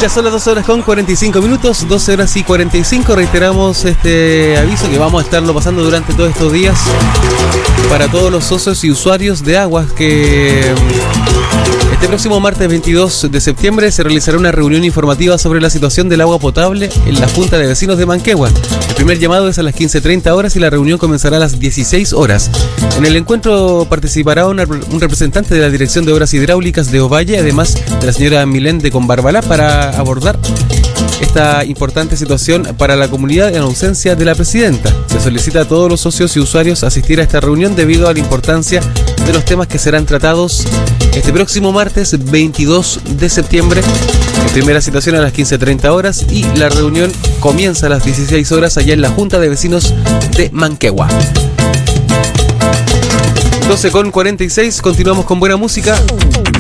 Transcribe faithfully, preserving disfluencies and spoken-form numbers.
Ya son las doce horas con cuarenta y cinco minutos, doce horas y cuarenta y cinco. Reiteramos este aviso que vamos a estarlo pasando durante todos estos días para todos los socios y usuarios de aguas, que este próximo martes veintidós de septiembre se realizará una reunión informativa sobre la situación del agua potable en la Junta de Vecinos de Manquehue. El primer llamado es a las quince treinta horas y la reunión comenzará a las dieciséis horas. En el encuentro participará una, un representante de la Dirección de Obras Hidráulicas de Ovalle, además de la señora Milén de Combarbalá, para abordar esta importante situación para la comunidad en ausencia de la presidenta. Se solicita a todos los socios y usuarios asistir a esta reunión debido a la importancia de los temas que serán tratados este próximo martes veintidós de septiembre. En primera citación a las quince treinta horas y la reunión comienza a las dieciséis horas allá en la Junta de Vecinos de Manquehue. doce con cuarenta y seis, continuamos con buena música.